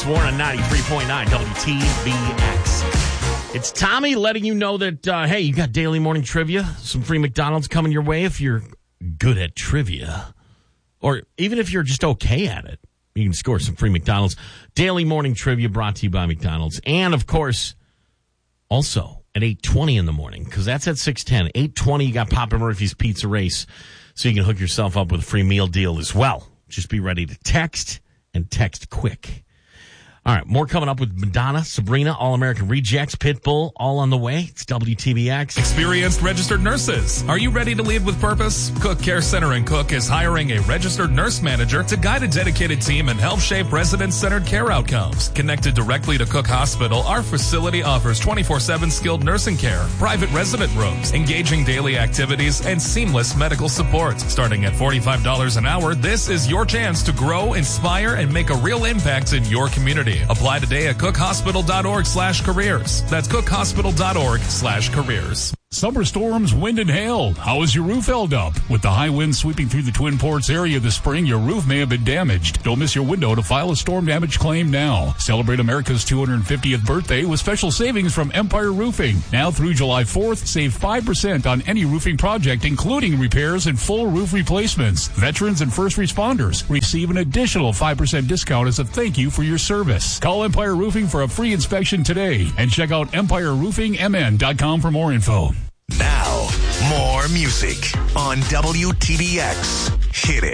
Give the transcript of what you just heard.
Warren on 93.9 WTBX. It's Tommy letting you know that, hey, you got daily morning trivia, some free McDonald's coming your way if you're good at trivia. Or even if you're just okay at it, you can score some free McDonald's. Daily morning trivia brought to you by McDonald's. And, of course, also at 8:20 in the morning, because that's at 6:10. 8:20, you got Papa Murphy's Pizza Race, so you can hook yourself up with a free meal deal as well. Just be ready to text, and text quick. All right, more coming up with Madonna, Sabrina, All-American Rejects, Pitbull, all on the way. It's WTBX. Experienced registered nurses. Are you ready to lead with purpose? Cook Care Center in Cook is hiring a registered nurse manager to guide a dedicated team and help shape resident-centered care outcomes. Connected directly to Cook Hospital, our facility offers 24/7 skilled nursing care, private resident rooms, engaging daily activities, and seamless medical support. Starting at $45 an hour, this is your chance to grow, inspire, and make a real impact in your community. Apply today at cookhospital.org/careers. That's cookhospital.org/careers. Summer storms, wind, and hail. How is your roof held up? With the high winds sweeping through the Twin Ports area this spring, your roof may have been damaged. Don't miss your window to file a storm damage claim now. Celebrate America's 250th birthday with special savings from Empire Roofing. Now through July 4th, save 5% on any roofing project, including repairs and full roof replacements. Veterans and first responders receive an additional 5% discount as a thank you for your service. Call Empire Roofing for a free inspection today and check out EmpireRoofingMN.com for more info. Now, more music on WTBX. Hit it.